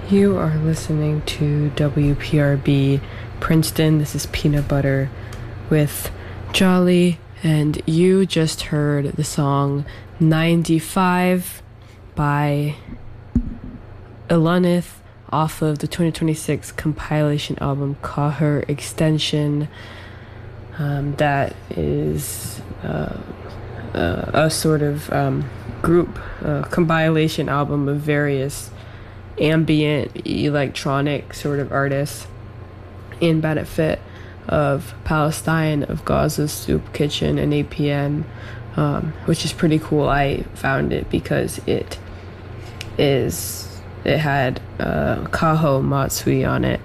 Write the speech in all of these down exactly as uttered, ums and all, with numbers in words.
You are listening to W P R B Princeton. This is Peanut Butter with Jolly, and you just heard the song ninety-five by Elunith off of the twenty twenty-six compilation album Kahar Extension. Um, that is uh, uh, a sort of um, group uh, compilation album of various ambient electronic sort of artists in benefit of Palestine, of Gaza's Soup Kitchen and A P N, um, which is pretty cool. I found it because it is it had uh, Kaho Matsui on it.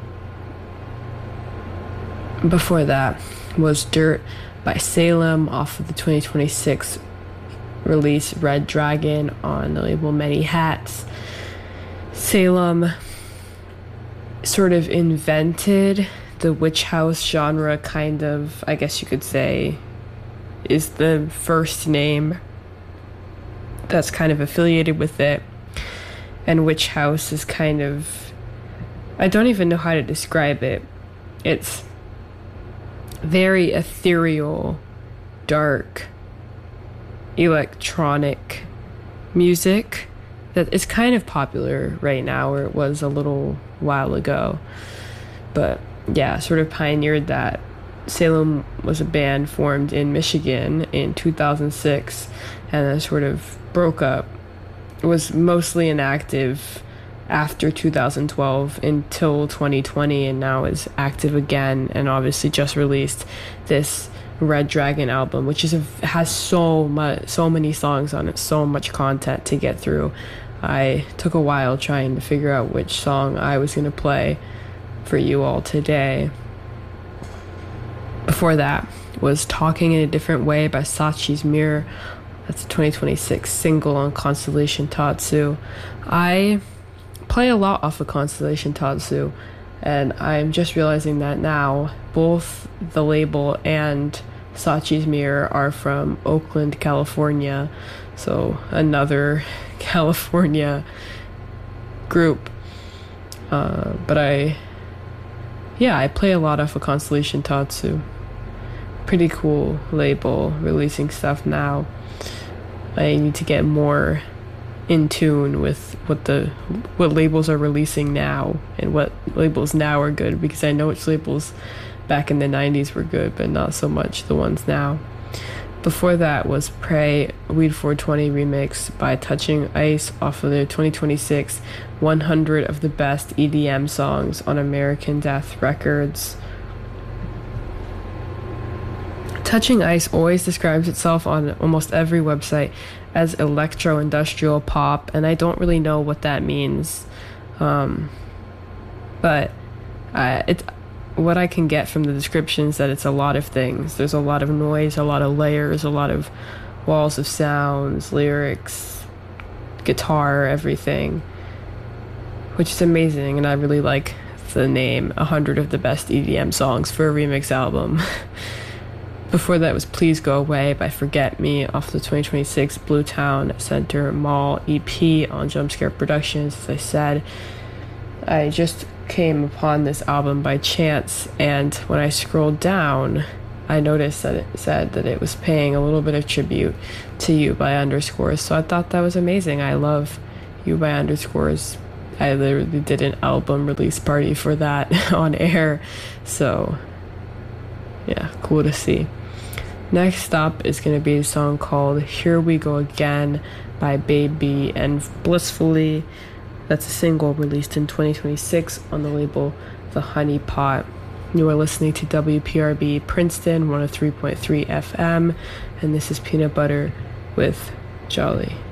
Before that was Dirt by Salem off of the twenty twenty-six release Red Dragon on the label Many Hats. Salem sort of invented the witch house genre, kind of, I guess you could say, is the first name that's kind of affiliated with it. And witch house is kind of, I don't even know how to describe it. It's very ethereal, dark, electronic music that is kind of popular right now, or it was a little while ago. But yeah, sort of pioneered that. Salem was a band formed in Michigan in two thousand six and then sort of broke up. It was mostly inactive after two thousand twelve until twenty twenty, and now is active again, and obviously just released this Red Dragon album, which is a, has so much, so many songs on it, so much content to get through. I took a while trying to figure out which song I was going to play for you all today. Before that was Talking in a Different Way by Sachi's Mirror. That's a twenty twenty-six single on Constellation Tatsu. I play a lot off of Constellation Tatsu, and I'm just realizing that now. Both the label and Sachi's Mirror are from Oakland, California, so another California group. Uh, but I, yeah, I play a lot off of Constellation Tatsu. Pretty cool label, releasing stuff now. I need to get more in tune with what the what labels are releasing now and what labels now are good, because I know which labels back in the nineties were good, but not so much the ones now. Before that was Prey Weed four twenty remix by Touching Ice off of their twenty twenty-six one hundred of the Best E D M Songs on American Death Records. Touching Ice always describes itself on almost every website as electro-industrial pop, and I don't really know what that means. Um, but uh, it's what I can get from the descriptions, that it's a lot of things. There's a lot of noise, a lot of layers, a lot of walls of sounds, lyrics, guitar, everything, which is amazing. And I really like the name one hundred of the Best E D M Songs for a remix album. Before that was Please Go Away by Forget Me off the twenty twenty-six Blue Town Center Mall E P on Jumpscare Productions. As I said, I just came upon this album by chance, and when I scrolled down, I noticed that it said that it was paying a little bit of tribute to You by Underscores, so I thought that was amazing. I love You by Underscores. I literally did an album release party for that on air, so yeah, cool to see. Next up is going to be a song called Here We Go Again by Baby and Blissfully. That's a single released in twenty twenty-six on the label The Honey Pot. You are listening to W P R B Princeton one oh three point three F M, and this is Peanut Butter with Jolly.